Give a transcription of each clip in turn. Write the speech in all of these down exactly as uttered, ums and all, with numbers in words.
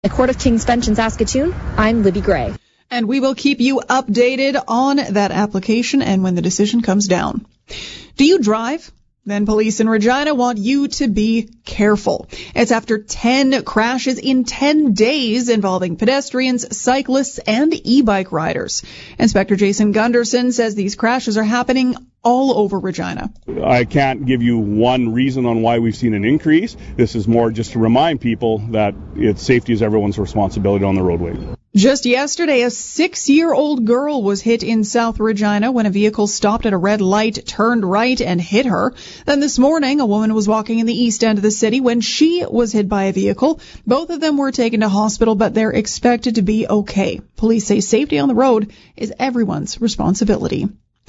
The Court of King's Bench in Saskatoon, I'm Libby Gray. And we will keep you updated on that application and when the decision comes down. Do you drive? Then police in Regina want you to be careful. It's after ten crashes in ten days involving pedestrians, cyclists, and e-bike riders. Inspector Jason Gunderson says these crashes are happening all over Regina. I can't give you one reason on why we've seen an increase. This is more just to remind people that it's safety is everyone's responsibility on the roadway. Just yesterday, a six-year-old girl was hit in South Regina when a vehicle stopped at a red light, turned right, and hit her. Then this morning, a woman was walking in the east end of the city when she was hit by a vehicle. Both of them were taken to hospital, but they're expected to be okay. Police say safety on the road is everyone's responsibility.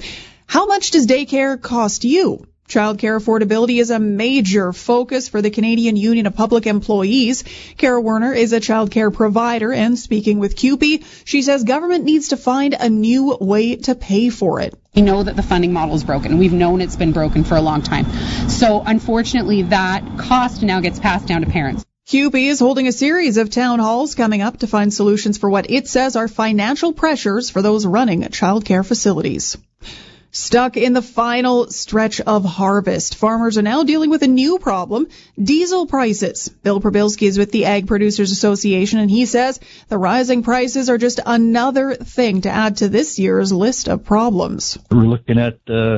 How much does daycare cost you? Childcare affordability is a major focus for the Canadian Union of Public Employees. Kara Werner is a childcare provider, and speaking with C U P E, she says government needs to find a new way to pay for it. We know that the funding model is broken. We've known it's been broken for a long time. So unfortunately, that cost now gets passed down to parents. C U P E is holding a series of town halls coming up to find solutions for what it says are financial pressures for those running childcare facilities. Stuck in the final stretch of harvest, farmers are now dealing with a new problem, diesel prices. Bill Probilski is with the Ag Producers Association, and he says the rising prices are just another thing to add to this year's list of problems. We're looking at uh,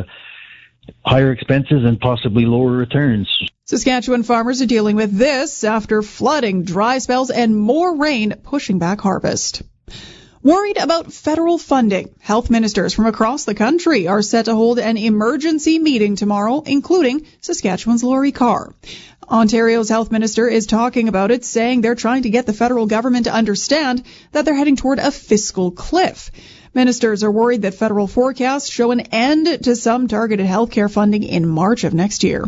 higher expenses and possibly lower returns. Saskatchewan farmers are dealing with this after flooding, dry spells, and more rain pushing back harvest. Worried about federal funding, health ministers from across the country are set to hold an emergency meeting tomorrow, including Saskatchewan's Laurie Carr. Ontario's health minister is talking about it, saying they're trying to get the federal government to understand that they're heading toward a fiscal cliff. Ministers are worried that federal forecasts show an end to some targeted healthcare funding in March of next year.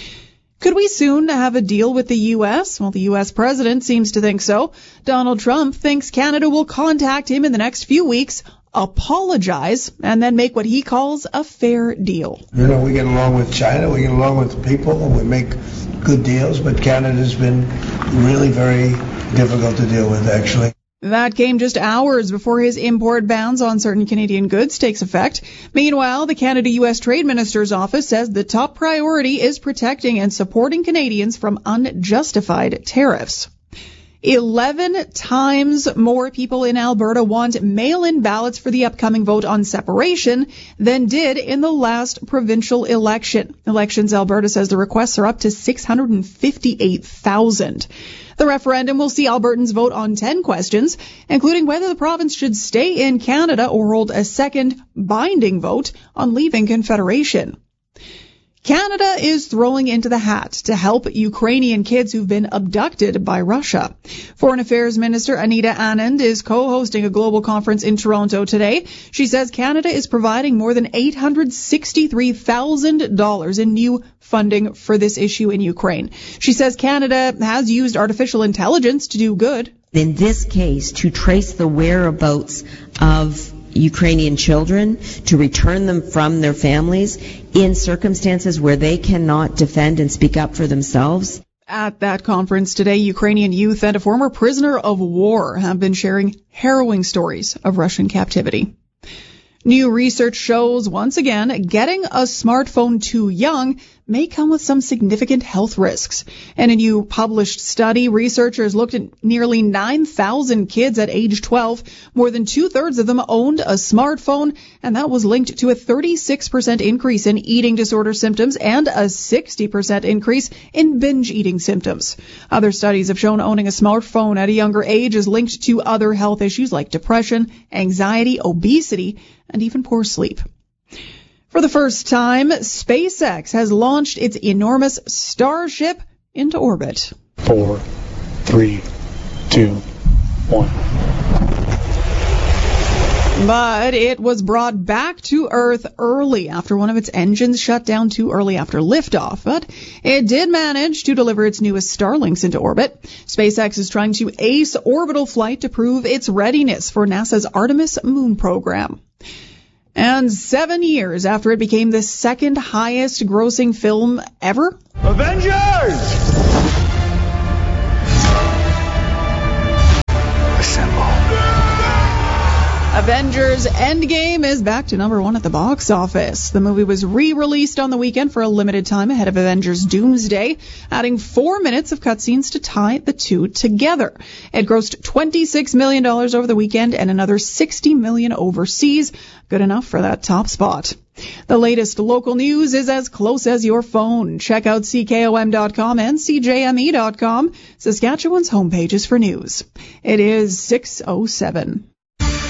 Could we soon have a deal with the U S? Well, the U S president seems to think so. Donald Trump thinks Canada will contact him in the next few weeks, apologize, and then make what he calls a fair deal. You know, we get along with China, we get along with the people, and we make good deals, but Canada's been really very difficult to deal with, actually. That came just hours before his import bans on certain Canadian goods takes effect. Meanwhile, the Canada-U S Trade Minister's office says the top priority is protecting and supporting Canadians from unjustified tariffs. Eleven times more people in Alberta want mail-in ballots for the upcoming vote on separation than did in the last provincial election. Elections Alberta says the requests are up to six hundred fifty-eight thousand. The referendum will see Albertans vote on ten questions, including whether the province should stay in Canada or hold a second binding vote on leaving Confederation. Canada is throwing into the hat to help Ukrainian kids who've been abducted by Russia. Foreign Affairs Minister Anita Anand is co-hosting a global conference in Toronto today. She says Canada is providing more than eight hundred sixty-three thousand dollars in new funding for this issue in Ukraine. She says Canada has used artificial intelligence to do good. In this case, to trace the whereabouts of Ukrainian children, to return them from their families in circumstances where they cannot defend and speak up for themselves. At that conference today, Ukrainian youth and a former prisoner of war have been sharing harrowing stories of Russian captivity. New research shows, once again, getting a smartphone too young may come with some significant health risks. In a new published study, researchers looked at nearly nine thousand kids at age twelve. More than two-thirds of them owned a smartphone, and that was linked to a thirty-six percent increase in eating disorder symptoms and a sixty percent increase in binge eating symptoms. Other studies have shown owning a smartphone at a younger age is linked to other health issues like depression, anxiety, obesity, and even poor sleep. For the first time, SpaceX has launched its enormous Starship into orbit. Four, three, two, one. But it was brought back to Earth early after one of its engines shut down too early after liftoff. But it did manage to deliver its newest Starlinks into orbit. SpaceX is trying to ace orbital flight to prove its readiness for NASA's Artemis moon program. And seven years after it became the second highest grossing film ever, Avengers! Avengers Endgame is back to number one at the box office. The movie was re-released on the weekend for a limited time ahead of Avengers Doomsday, adding four minutes of cutscenes to tie the two together. It grossed twenty-six million dollars over the weekend and another sixty million dollars overseas. Good enough for that top spot. The latest local news is as close as your phone. Check out C K O M dot com and C J M E dot com, Saskatchewan's homepages for news. It is six oh seven.